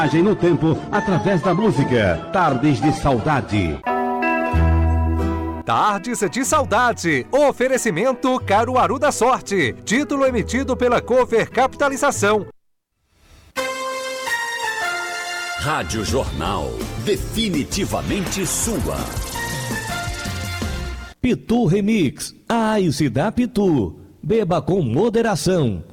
Viagem no tempo através da música. Tardes de Saudade. Tardes de Saudade. Oferecimento Caruaru da Sorte. Título emitido pela Cover Capitalização. Rádio Jornal. Definitivamente sua. Pitu Remix. Se dá Pitu. Beba com moderação.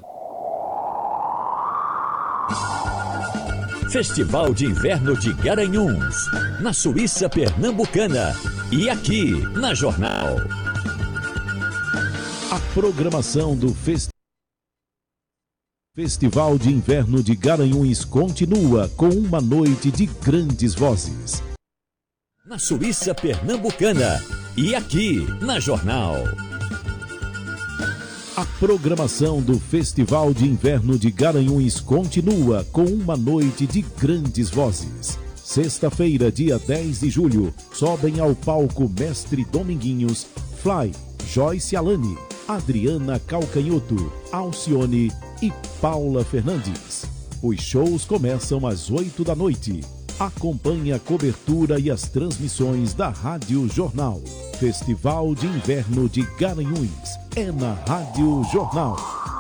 Festival de Inverno de Garanhuns, na Suíça Pernambucana e aqui na Jornal. A programação do Festival de Inverno de Garanhuns continua com uma noite de grandes vozes. Na Suíça Pernambucana e aqui na Jornal. A programação do Festival de Inverno de Garanhuns continua com uma noite de grandes vozes. Sexta-feira, dia 10 de julho, sobem ao palco Mestre Dominguinhos, Fly, Joyce Alane, Adriana Calcanhoto, Alcione e Paula Fernandes. Os shows começam às 8 da noite. Acompanhe a cobertura e as transmissões da Rádio Jornal. Festival de Inverno de Garanhuns é na Rádio Jornal.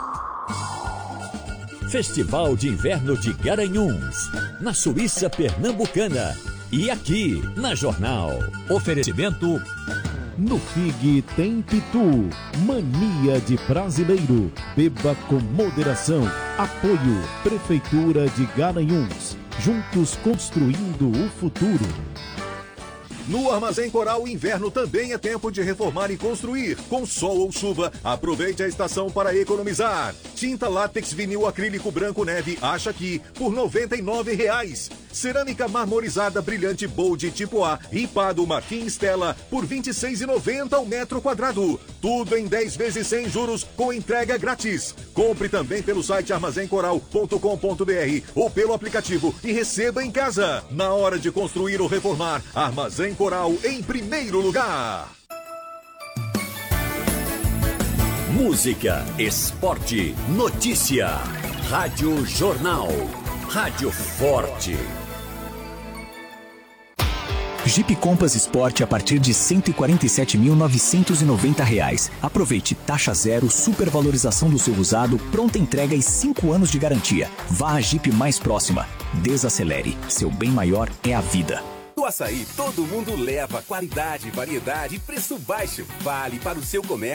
Festival de Inverno de Garanhuns, na Suíça Pernambucana e aqui na Jornal. Oferecimento. No FIG tem Pitu, mania de brasileiro. Beba com moderação. Apoio Prefeitura de Garanhuns. Juntos construindo o futuro. No Armazém Coral, inverno também é tempo de reformar e construir. Com sol ou chuva, aproveite a estação para economizar. Tinta látex vinil acrílico branco neve, acha aqui, por R$ 99,00. Cerâmica marmorizada brilhante Bold tipo A, ripado Marquinhos Stella, por R$ 26,90 ao metro quadrado. Tudo em 10 vezes sem juros, com entrega grátis. Compre também pelo site armazencoral.com.br ou pelo aplicativo e receba em casa. Na hora de construir ou reformar, Armazém Coral em primeiro lugar. Música, esporte, notícia. Rádio Jornal. Rádio Forte. Jeep Compass Sport a partir de R$ 147.990. Aproveite taxa zero, supervalorização do seu usado, pronta entrega e 5 anos de garantia. Vá à Jeep mais próxima. Desacelere. Seu bem maior é a vida. No Açaí, todo mundo leva qualidade, variedade e preço baixo. Vale para o seu comércio.